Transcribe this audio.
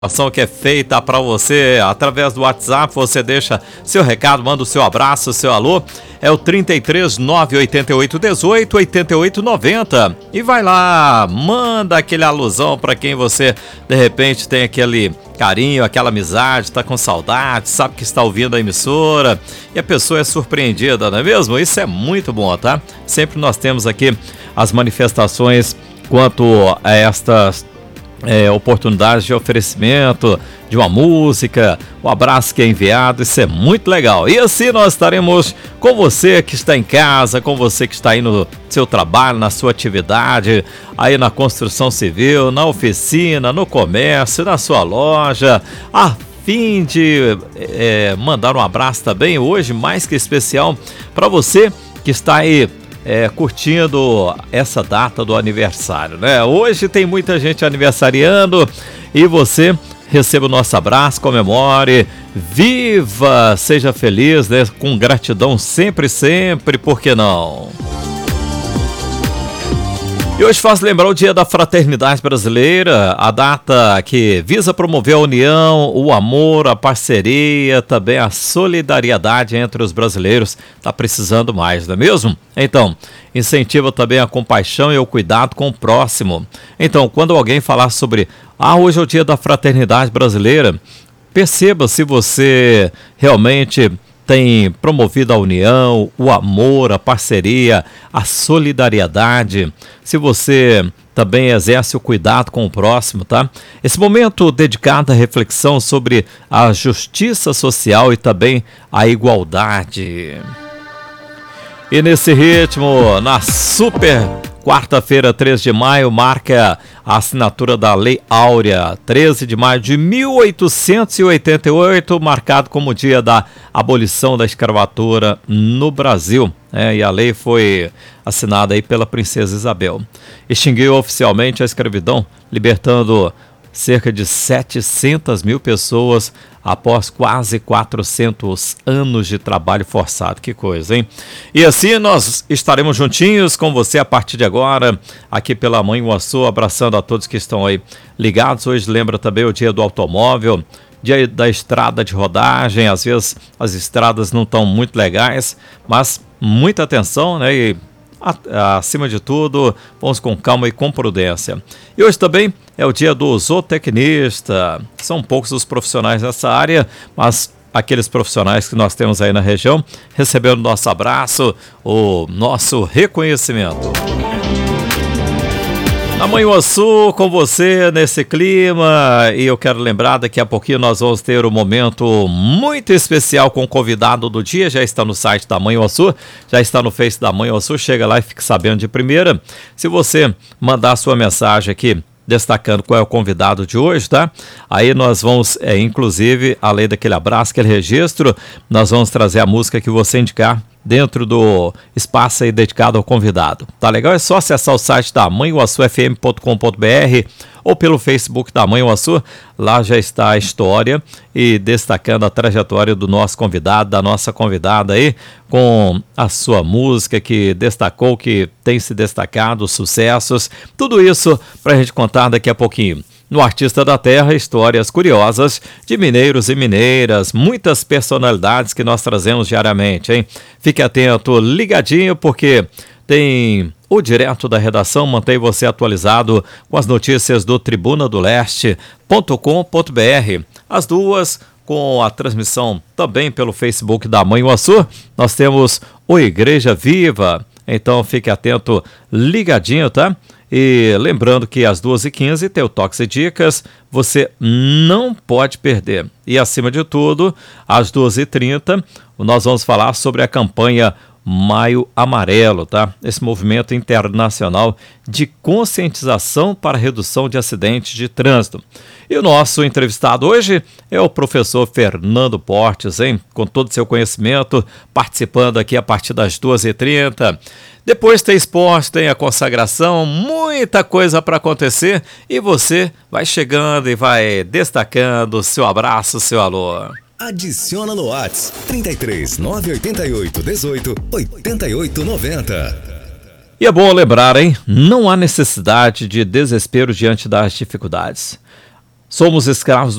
Ação que é feita para você através do WhatsApp, você deixa seu recado, manda o seu abraço, seu alô, é o 33 988 18 88 90 e vai lá, manda aquele alusão para quem você de repente tem aquele carinho, aquela amizade, está com saudade, sabe que está ouvindo a emissora e a pessoa é surpreendida, não é mesmo? Isso é muito bom, tá? Sempre nós temos aqui as manifestações quanto a estas oportunidades de oferecimento de uma música, o abraço que é enviado, isso é muito legal. E assim nós estaremos com você que está em casa, com você que está aí no seu trabalho, na sua atividade, aí na construção civil, na oficina, no comércio, na sua loja, a fim de mandar um abraço também hoje, mais que especial, para você que está aí curtindo essa data do aniversário, né? Hoje tem muita gente aniversariando e você receba o nosso abraço, comemore, viva, seja feliz, né? Com gratidão sempre, sempre, por que não? E hoje faz lembrar o Dia da Fraternidade Brasileira, a data que visa promover a união, o amor, a parceria, também a solidariedade entre os brasileiros. Está precisando mais, não é mesmo? Então, incentiva também a compaixão e o cuidado com o próximo. Então, quando alguém falar sobre, hoje é o Dia da Fraternidade Brasileira, perceba se você realmente tem promovido a união, o amor, a parceria, a solidariedade, se você também exerce o cuidado com o próximo, tá? Esse momento dedicado à reflexão sobre a justiça social e também a igualdade. E nesse ritmo, na super quarta-feira, 3 de maio, marca a assinatura da Lei Áurea, 13 de maio de 1888, marcado como o dia da abolição da escravatura no Brasil. E a lei foi assinada aí pela Princesa Isabel. Extinguiu oficialmente a escravidão, libertando cerca de 700 mil pessoas após quase 400 anos de trabalho forçado. Que coisa, hein? E assim nós estaremos juntinhos com você a partir de agora, aqui pela Manhuaçu, abraçando a todos que estão aí ligados. Hoje lembra também o dia do automóvel, dia da estrada de rodagem. Às vezes as estradas não estão muito legais, mas muita atenção, né? E acima de tudo, vamos com calma e com prudência. E hoje também é o dia do zootecnista. São poucos os profissionais nessa área, mas aqueles profissionais que nós temos aí na região, recebendo nosso abraço, o nosso reconhecimento. Na Manhuaçu, com você nesse clima, e eu quero lembrar, daqui a pouquinho nós vamos ter um momento muito especial com o convidado do dia. Já está no site da Manhuaçu, já está no Face da Manhuaçu, chega lá e fique sabendo de primeira. Se você mandar sua mensagem aqui, destacando qual é o convidado de hoje, tá? Aí nós vamos, inclusive, além daquele abraço, aquele registro, nós vamos trazer a música que você indicar dentro do espaço aí dedicado ao convidado. Tá legal? É só acessar o site da manhuaçufm.com.br ou pelo Facebook da Manhuaçu. Lá já está a história e destacando a trajetória do nosso convidado, da nossa convidada aí, com a sua música que destacou, que tem se destacado, sucessos, tudo isso para a gente contar daqui a pouquinho. No Artista da Terra, histórias curiosas de mineiros e mineiras, muitas personalidades que nós trazemos diariamente, hein? Fique atento, ligadinho, porque tem o Direto da Redação, mantém você atualizado com as notícias do tribunadoleste.com.br. As duas com a transmissão também pelo Facebook da Manhuaçu. Nós temos o Igreja Viva, então fique atento, ligadinho, tá? E lembrando que às 2h15 tem o Toques e Dicas, você não pode perder. E acima de tudo, às 2h30, nós vamos falar sobre a campanha Maio Amarelo, tá? Esse movimento internacional de conscientização para redução de acidentes de trânsito. E o nosso entrevistado hoje é o professor Fernando Portes, hein? Com todo o seu conhecimento, participando aqui a partir das 2h30. Depois tem esporte, tem a consagração, muita coisa para acontecer e você vai chegando e vai destacando seu abraço, seu alô. Adiciona no WhatsApp 33 988 18 88 90. E é bom lembrar, hein? Não há necessidade de desespero diante das dificuldades. Somos escravos